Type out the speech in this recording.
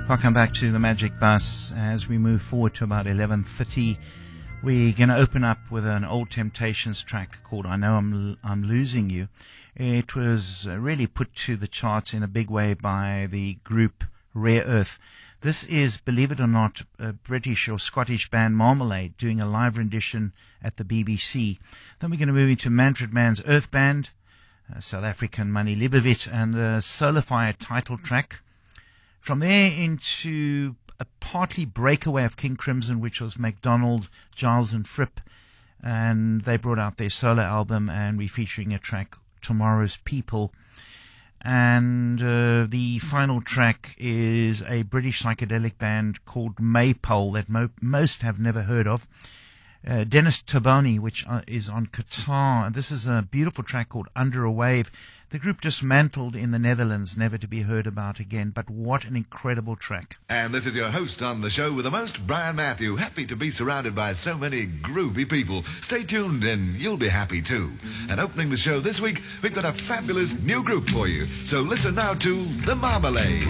Welcome back to the Magic Bus. As we move forward to about 11:30, we're going to open up with an Old Temptations track called "I Know I'm Losing You." It was really put to the charts in a big way by the group Rare Earth. This is, believe it or not, a British or Scottish band Marmalade doing a live rendition at the BBC. Then we're going to move into Manfred Mann's Earth Band, South African Manny Liebowitz, and the Solarfire title track. From there into a partly breakaway of King Crimson, which was MacDonald, Giles and Fripp, and they brought out their solo album, and we're featuring a track, Tomorrow's People. And the final track is a British psychedelic band called Maypole that most have never heard of. Dennis Tobani, which is on guitar, and this is a beautiful track called Under a Wave. The group dismantled in the Netherlands, never to be heard about again, but what an incredible track. And this is your host on the show with the most, Brian Matthew. Happy to be surrounded by so many groovy people. Stay tuned and you'll be happy too. And opening the show this week, we've got a fabulous new group for you. So listen now to The Marmalade.